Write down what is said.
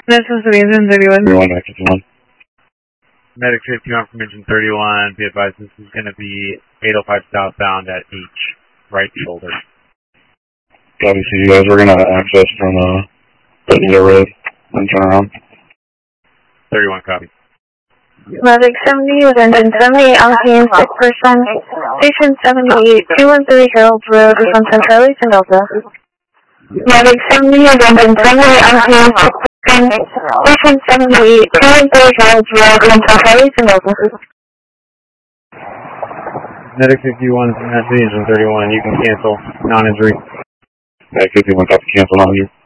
This is Engine 31. 31, Medic 51. Medic 51 from Engine 31. Be advised, this is going to be 805 southbound at H, right shoulder. Obviously, you guys, we're going to access from Benito Road and turn around. 31, copy. Medic 70 with engine 78, octane 6%. Station 78, 213 Harold Road, from Centralis and Delta. Medic 70 with engine 78, octane 6%. Station 78, 213 Harold Road, from Centralis and Delta. Medic 51 from Engine 31, you can cancel, non-injury. Medic 51, copy, cancel on you.